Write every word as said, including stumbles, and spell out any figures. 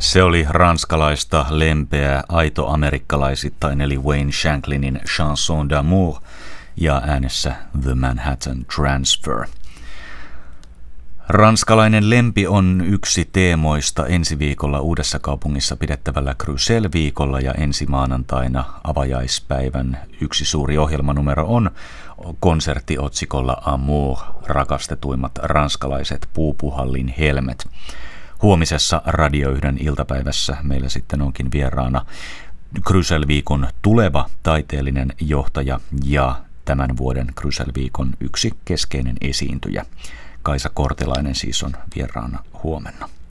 Se oli ranskalaista, lempeää, aito amerikkalaisittain eli Wayne Shanklinin Chanson d'amour ja äänessä The Manhattan Transfer. Ranskalainen lempi on yksi teemoista ensi viikolla Uudessa Kaupungissa pidettävällä Crusel-viikolla ja ensi maanantaina avajaispäivän yksi suuri ohjelmanumero on konserttiotsikolla Amour, rakastetuimmat ranskalaiset puupuhallin helmet. Huomisessa Radio yhden iltapäivässä meillä sitten onkin vieraana Crusel-viikon tuleva taiteellinen johtaja ja tämän vuoden Crusel-viikon yksi keskeinen esiintyjä. Kaisa Kortelainen siis on vieraana huomenna.